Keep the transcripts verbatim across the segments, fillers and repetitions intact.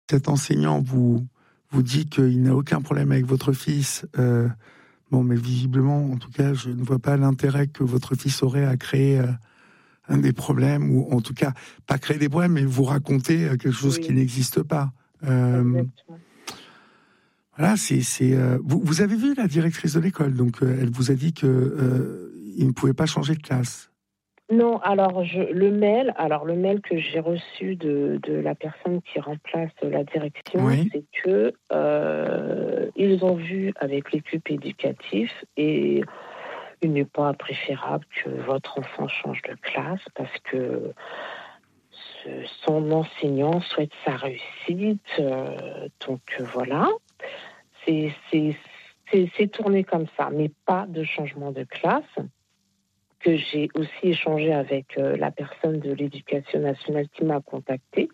cet enseignant vous, vous dit qu'il n'a aucun problème avec votre fils, euh, bon, mais visiblement, en tout cas, je ne vois pas l'intérêt que votre fils aurait à créer euh, un des problèmes, ou en tout cas, pas créer des problèmes, mais vous raconter euh, quelque chose oui. qui n'existe pas. Euh, Exactement. Voilà, c'est... c'est euh, vous, vous avez vu la directrice de l'école, donc euh, elle vous a dit qu'il euh, ne pouvait pas changer de classe. Non, alors je, le mail, alors le mail que j'ai reçu de, de la personne qui remplace la direction, oui. c'est que euh, ils ont vu avec l'équipe éducative et il n'est pas préférable que votre enfant change de classe parce que ce, son enseignant souhaite sa réussite. Euh, donc euh, voilà, c'est, c'est, c'est, c'est tourné comme ça, mais pas de changement de classe. Que j'ai aussi échangé avec euh, la personne de l'Éducation nationale qui m'a contactée,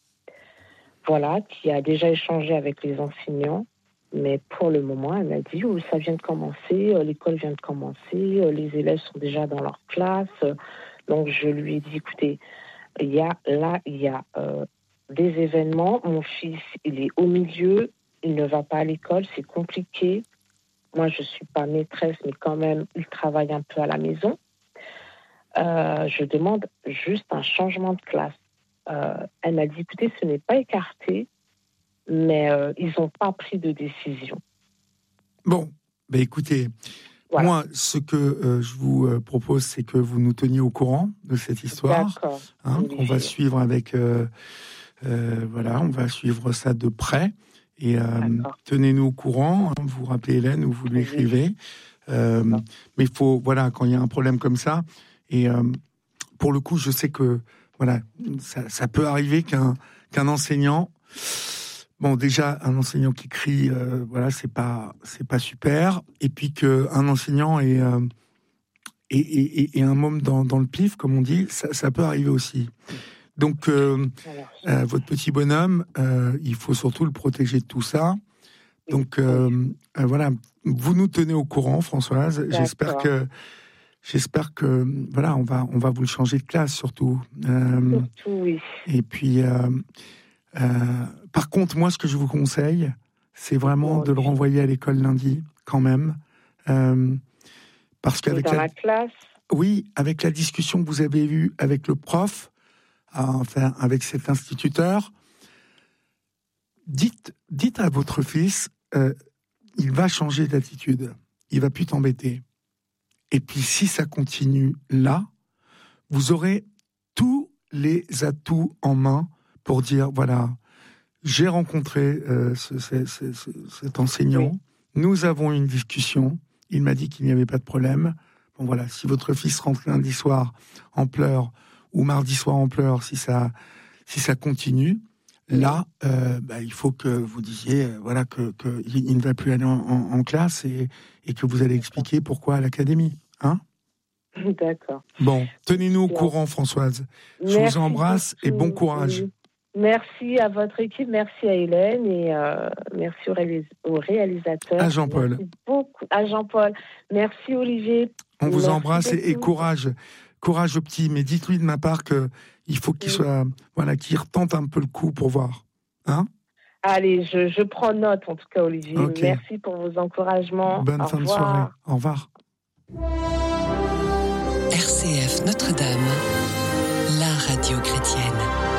voilà, qui a déjà échangé avec les enseignants, mais pour le moment, elle m'a dit oh, ça vient de commencer, euh, l'école vient de commencer, euh, les élèves sont déjà dans leur classe, euh, donc je lui ai dit écoutez, il y a là, il y a euh, des événements, mon fils, il est au milieu, il ne va pas à l'école, c'est compliqué, moi je suis pas maîtresse, mais quand même, il travaille un peu à la maison. Euh, je demande juste un changement de classe. Euh, elle m'a dit, écoutez, ce n'est pas écarté, mais euh, ils n'ont pas pris de décision. Bon, ben écoutez, voilà. Moi, ce que euh, je vous euh, propose, c'est que vous nous teniez au courant de cette histoire. D'accord. Hein, qu'on va suivre avec... Euh, euh, voilà, on va suivre ça de près. Et euh, tenez-nous au courant. Hein, vous rappelez Hélène ou vous lui écrivez. Euh, mais il faut, voilà, quand il y a un problème comme ça... Et euh, pour le coup, je sais que voilà, ça, ça peut arriver qu'un qu'un enseignant, bon déjà un enseignant qui crie, euh, voilà, c'est pas c'est pas super. Et puis qu'un enseignant ait, euh, ait, ait, ait un môme dans, dans le pif, comme on dit, ça, ça peut arriver aussi. Donc euh, euh, votre petit bonhomme, euh, il faut surtout le protéger de tout ça. Donc euh, euh, voilà, vous nous tenez au courant, Françoise. D'accord. J'espère que J'espère que voilà, on va on va vous le changer de classe surtout. Euh, surtout oui. Et puis, euh, euh, par contre, moi, ce que je vous conseille, c'est vraiment de le renvoyer à l'école lundi, quand même, euh, parce qu'avec dans la... la classe. Oui, avec la discussion que vous avez eue avec le prof, enfin avec cet instituteur, dites dites à votre fils, euh, il va changer d'attitude, il va plus t'embêter. Et puis, si ça continue là, vous aurez tous les atouts en main pour dire, voilà, j'ai rencontré euh, ce, ce, ce, ce, cet enseignant, oui. Nous avons eu une discussion, il m'a dit qu'il n'y avait pas de problème. Bon, voilà, si votre fils rentre lundi soir en pleurs, ou mardi soir en pleurs, si ça, si ça continue, oui. là, euh, bah, il faut que vous disiez, euh, voilà, que, que il ne va plus aller en, en, en classe et, et que vous allez expliquer pourquoi à l'académie. Hein ? D'accord. Bon, tenez-nous au courant, Françoise. Je merci vous embrasse beaucoup. Et bon courage. Merci à votre équipe, merci à Hélène et euh, merci au, réalis- au réalisateur. À Jean-Paul. Merci beaucoup. À Jean-Paul. Merci Olivier. On vous merci embrasse et, et courage. Courage au petit, mais dites-lui de ma part qu'il faut qu'il oui. soit, voilà, qu'il retente un peu le coup pour voir. Hein ? Allez, je, je prends note en tout cas, Olivier. Okay. Merci pour vos encouragements. Bonne au fin revoir. de soirée. Au revoir. R C F Notre-Dame, la radio chrétienne.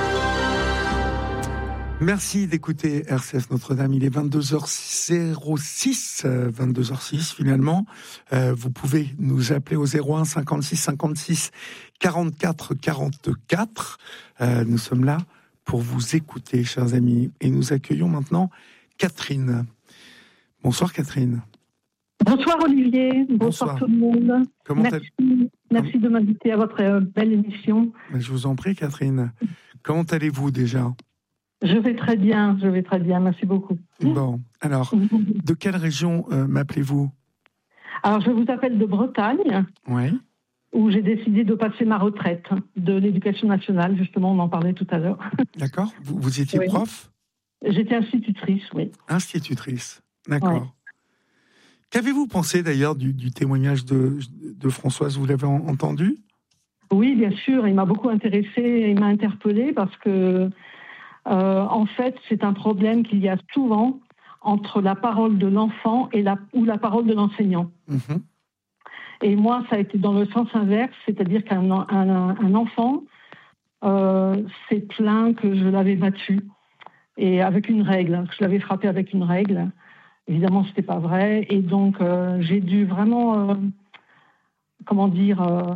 Merci d'écouter R C F Notre-Dame. Il est vingt-deux heures six, vingt-deux heures six finalement. Euh, vous pouvez nous appeler au zéro un cinquante-six cinquante-six quarante-quatre quarante-quatre. Euh, nous sommes là pour vous écouter, chers amis. Et nous accueillons maintenant Catherine. Bonsoir Catherine. Bonsoir Olivier, bonsoir, bonsoir tout le monde. Comment merci, merci de m'inviter à votre euh, belle émission. Je vous en prie Catherine. Comment allez-vous déjà ? Je vais très bien, je vais très bien, merci beaucoup. Bon, alors, de quelle région euh, m'appelez-vous ? Alors, je vous appelle de Bretagne, oui. Où j'ai décidé de passer ma retraite de l'éducation nationale, justement, on en parlait tout à l'heure. D'accord, vous, vous étiez oui. prof ? J'étais institutrice, oui. Institutrice, d'accord. Ouais. Qu'avez-vous pensé d'ailleurs du, du témoignage de, de Françoise ? Vous l'avez en, entendu ? Oui, bien sûr, il m'a beaucoup intéressée, il m'a interpellée parce que Euh, en fait, c'est un problème qu'il y a souvent entre la parole de l'enfant et la, ou la parole de l'enseignant. Mmh. Et moi, ça a été dans le sens inverse, c'est-à-dire qu'un un, un enfant euh, s'est plaint que je l'avais battu, et avec une règle, que je l'avais frappé avec une règle. Évidemment, ce n'était pas vrai, et donc euh, j'ai dû vraiment, euh, comment dire... Euh,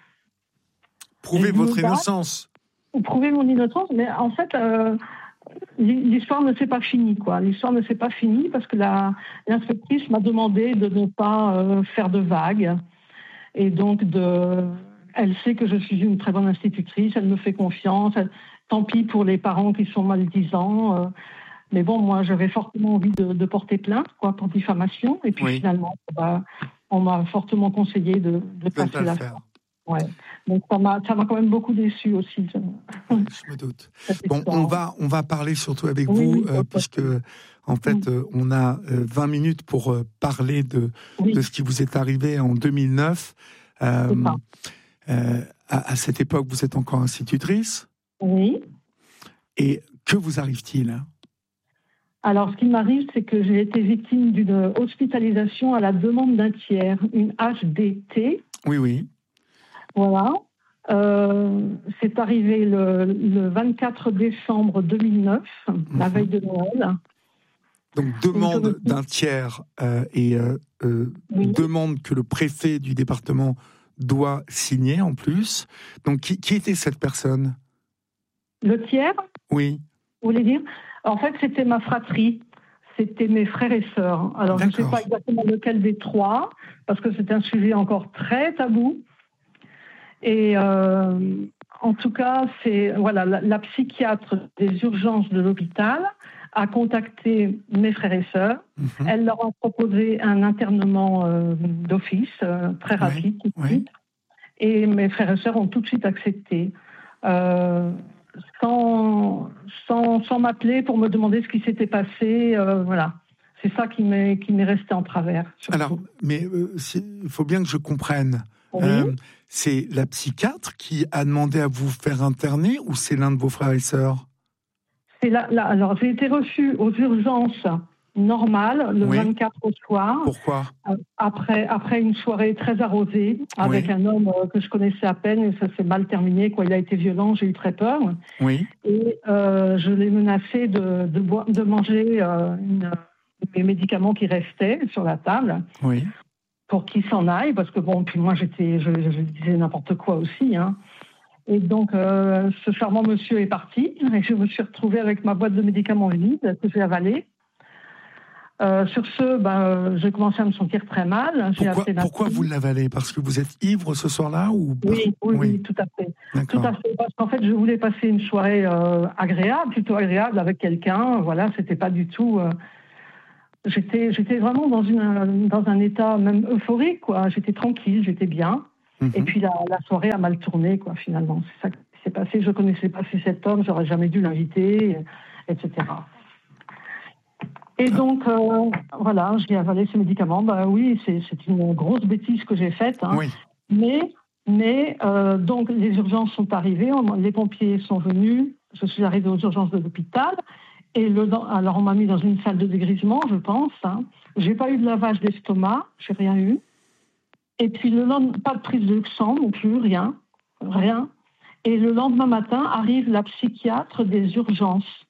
Prouver votre innocence. Prouver mon innocence, mais en fait... Euh, L'histoire ne s'est pas finie, quoi. L'histoire ne s'est pas finie parce que la, l'inspectrice m'a demandé de ne pas euh, faire de vagues. Et donc, de, elle sait que je suis une très bonne institutrice, elle me fait confiance. Elle, tant pis pour les parents qui sont maldisants. Euh, mais bon, moi, j'avais fortement envie de, de porter plainte, quoi, pour diffamation. Et puis oui. Finalement, bah, on m'a fortement conseillé de, de passer la faire. Ouais. Donc ça m'a, ça m'a quand même beaucoup déçu aussi. Je me doute. Bon, on va, on va parler surtout avec oui, vous, oui, euh, puisque en fait, euh, on a euh, vingt minutes pour euh, parler de, oui. de ce qui vous est arrivé en deux mille neuf. Euh, euh, à, à cette époque, vous êtes encore institutrice. Oui. Et que vous arrive-t-il ? Alors, ce qui m'arrive, c'est que j'ai été victime d'une hospitalisation à la demande d'un tiers, une H D T. Oui, oui. Voilà. Euh, c'est arrivé le, le vingt-quatre décembre deux mille neuf, mmh. la veille de Noël. Donc, demande d'un tiers euh, et euh, euh, oui. demande que le préfet du département doit signer en plus. Donc, qui, qui était cette personne ? Le tiers ? Oui. Vous voulez dire ? En fait, c'était ma fratrie. C'était mes frères et sœurs. Alors, D'accord. je ne sais pas exactement lequel des trois, parce que c'est un sujet encore très tabou. Et euh, en tout cas, c'est voilà, la, la psychiatre des urgences de l'hôpital a contacté mes frères et sœurs. Mmh. Elle leur a proposé un internement euh, d'office euh, très rapide, oui, tout de suite. Oui. Et mes frères et sœurs ont tout de suite accepté, euh, sans, sans, sans m'appeler pour me demander ce qui s'était passé. Euh, voilà. C'est ça qui m'est, qui m'est resté en travers. Surtout. Alors, mais il euh, faut bien que je comprenne. Oui. Euh, c'est la psychiatre qui a demandé à vous faire interner ou c'est l'un de vos frères et sœurs ? C'est là, là, alors, j'ai été reçue aux urgences normales le oui. vingt-quatre au soir. Pourquoi ? euh, après, après une soirée très arrosée avec oui. un homme euh, que je connaissais à peine et ça s'est mal terminé. Quoi. Il a été violent, j'ai eu très peur. Oui. Et euh, je l'ai menacé de, de, boire, de manger euh, une, les médicaments qui restaient sur la table. Oui. Pour qu'il s'en aille, parce que bon, puis moi j'étais, je, je disais n'importe quoi aussi, hein. Et donc euh, ce charmant monsieur est parti, et je me suis retrouvée avec ma boîte de médicaments vide que j'ai avalée. Euh, sur ce, ben, j'ai commencé à me sentir très mal. J'ai pourquoi pourquoi vous l'avalez ? Parce que vous êtes ivre ce soir-là ou oui, oui, oui, oui, tout à fait. D'accord. Tout à fait. Parce qu'en fait, je voulais passer une soirée euh, agréable, plutôt agréable avec quelqu'un. Voilà, c'était pas du tout. Euh, J'étais, j'étais vraiment dans, une, dans un état même euphorique, quoi. J'étais tranquille, j'étais bien. Mmh. Et puis la, la soirée a mal tourné, quoi, finalement. C'est ça qui s'est passé. Je ne connaissais pas cet homme, j'aurais jamais dû l'inviter, et cetera. Et donc, euh, voilà, j'ai avalé ces médicaments. Bah oui, c'est, c'est une grosse bêtise que j'ai faite. Hein. Oui. Mais, mais euh, donc, les urgences sont arrivées, les pompiers sont venus. Je suis arrivée aux urgences de l'hôpital. Et le, alors, on m'a mis dans une salle de dégrisement, je pense. Hein. J'ai pas eu de lavage d'estomac, j'ai rien eu. Et puis, le lendemain, pas de prise de sang non plus, rien. Rien. Et le lendemain matin, arrive la psychiatre des urgences.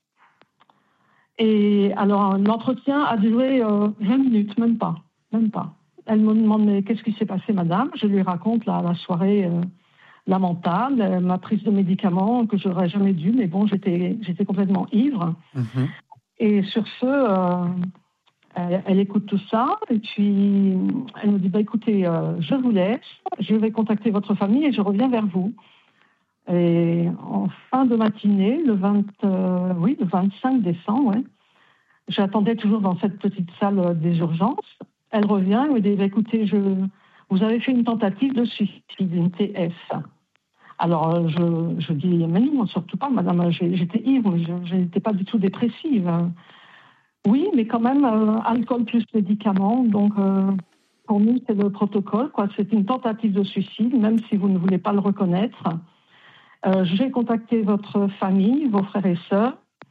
Et alors, l'entretien a duré euh, vingt minutes, même pas. Même pas. Elle me demande, mais qu'est-ce qui s'est passé, madame ? Je lui raconte la, la soirée... Euh, lamentable, ma prise de médicaments que je n'aurais jamais dû, mais bon, j'étais, j'étais complètement ivre. Mmh. Et sur ce, euh, elle, elle écoute tout ça, et puis elle me dit, bah, écoutez, euh, je vous laisse, je vais contacter votre famille et je reviens vers vous. Et en fin de matinée, le, vingt, euh, oui, le vingt-cinq décembre, ouais, j'attendais toujours dans cette petite salle des urgences. Elle revient et me dit, bah, écoutez, je... vous avez fait une tentative de suicide, une T S. Alors, je, je dis, mais non, surtout pas, madame, j'étais ivre, je n'étais pas du tout dépressive. Oui, mais quand même, euh, alcool plus médicaments, donc euh, pour nous, c'est le protocole, quoi. C'est une tentative de suicide, même si vous ne voulez pas le reconnaître. Euh, j'ai contacté votre famille, vos frères et sœurs,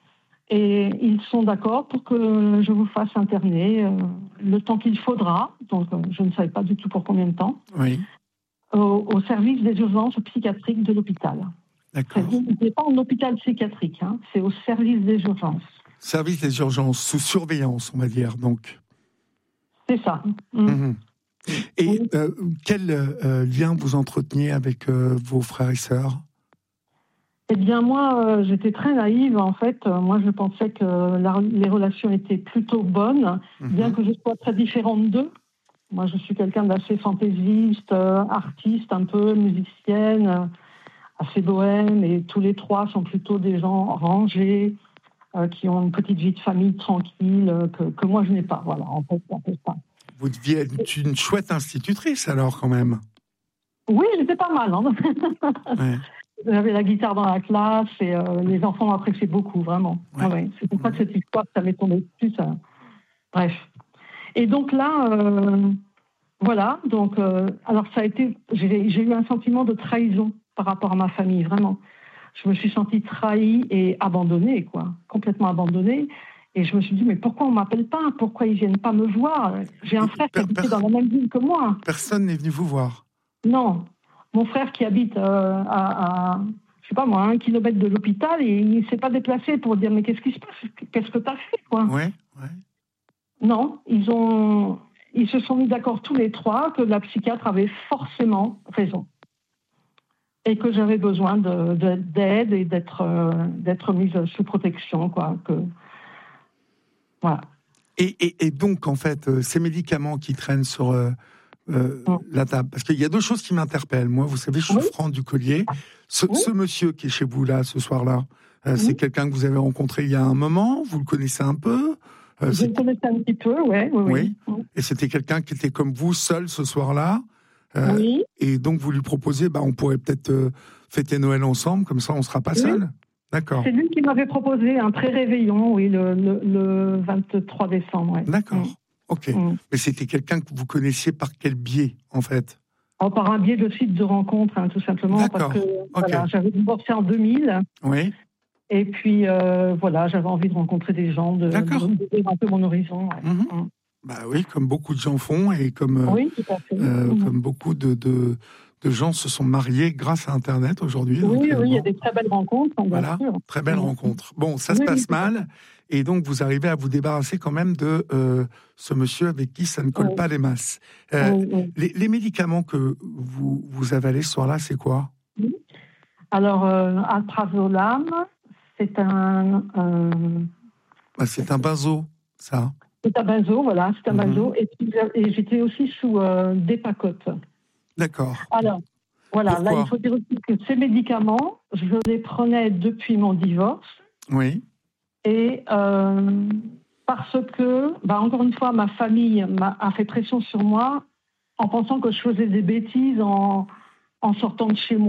Et ils sont d'accord pour que je vous fasse interner euh, le temps qu'il faudra, donc euh, je ne savais pas du tout pour combien de temps, oui. au, au service des urgences psychiatriques de l'hôpital. D'accord. Ce n'est pas un hôpital psychiatrique, hein, c'est au service des urgences. Service des urgences, sous surveillance, on va dire, donc. C'est ça. Mmh. Mmh. Et oui. euh, quel euh, lien vous entreteniez avec euh, vos frères et sœurs ? Eh bien, moi, euh, j'étais très naïve, en fait. Euh, moi, je pensais que la, les relations étaient plutôt bonnes, mmh. bien que je sois très différente d'eux. Moi, je suis quelqu'un d'assez fantaisiste, euh, artiste, un peu musicienne, euh, assez bohème, et tous les trois sont plutôt des gens rangés, euh, qui ont une petite vie de famille tranquille, euh, que, que moi, je n'ai pas. Voilà, en fait, en fait pas. Vous deviez être une chouette institutrice, alors, quand même. Oui, j'étais pas mal. Hein. Ouais. J'avais la guitare dans la classe et euh, les enfants m'appréciaient beaucoup, vraiment. Ouais. Ah ouais. C'est pour ça que cette histoire, ça m'est tombé dessus. Ça... Bref. Et donc là, euh, voilà. Donc, euh, alors ça a été, j'ai, j'ai eu un sentiment de trahison par rapport à ma famille, vraiment. Je me suis sentie trahie et abandonnée, quoi, complètement abandonnée. Et je me suis dit, mais pourquoi on m'appelle pas ? Pourquoi ils viennent pas me voir ? J'ai un frère per- qui habitait dans la même ville que moi. Personne n'est venu vous voir ? Non. Mon frère qui habite euh, à, à, je sais pas moi, un kilomètre de l'hôpital, et il ne s'est pas déplacé pour dire mais qu'est-ce qui se passe ? Qu'est-ce que tu as fait, quoi ? Ouais, ouais. Non, ils ont, ils se sont mis d'accord tous les trois que la psychiatre avait forcément raison et que j'avais besoin de, de, d'aide et d'être, euh, d'être mise sous protection, quoi. Que, voilà. Et, et, et donc en fait, euh, ces médicaments qui traînent sur euh, Euh, mmh. la table. Parce qu'il y a deux choses qui m'interpellent. Moi, vous savez, je suis oui. Franck du Collier. Ce, oui. ce monsieur qui est chez vous là, ce soir-là, euh, oui. c'est quelqu'un que vous avez rencontré il y a un moment. Vous le connaissez un peu. Euh, je le connaissais un petit peu, ouais, oui. Oui. oui. Et c'était quelqu'un qui était comme vous, seul ce soir-là. Euh, oui. Et donc vous lui proposiez, bah, on pourrait peut-être euh, fêter Noël ensemble, comme ça on ne sera pas oui. seul. D'accord. C'est lui qui m'avait proposé un pré-réveillon, oui, le, le, le vingt-trois décembre. Ouais. D'accord. Mmh. Ok, mmh. Mais c'était quelqu'un que vous connaissiez par quel biais, en fait ? Oh, par un biais de site de rencontre, hein, tout simplement. D'accord. Parce que okay. voilà, j'avais divorcé en deux mille. Oui. Et puis, euh, voilà, j'avais envie de rencontrer des gens, de, d'ouvrir un peu mon horizon. Ouais. Mmh. Mmh. Bah oui, comme beaucoup de gens font, et comme, oui, tout à fait. Euh, mmh. comme beaucoup de, de, de gens se sont mariés grâce à Internet aujourd'hui. Oui, donc, oui, euh, il bon. y a des très belles rencontres, bien voilà, sûr. Très belles mmh. rencontres. Bon, ça oui, se passe oui, mal. Et donc, vous arrivez à vous débarrasser quand même de euh, ce monsieur avec qui ça ne colle oui. pas les masses. Euh, oui, oui. Les, les médicaments que vous, vous avalez ce soir-là, c'est quoi ? oui. Alors, euh, alprazolam, c'est un... un... Bah, c'est un benzo, ça. C'est un benzo, voilà, c'est un mm-hmm. benzo. Et, puis, et j'étais aussi sous euh, Dépacote. D'accord. Alors, voilà, Pourquoi ? là, il faut dire aussi que ces médicaments, je les prenais depuis mon divorce. Oui. Et euh, parce que, bah, encore une fois, ma famille m'a, a fait pression sur moi en pensant que je faisais des bêtises en, en sortant de chez moi.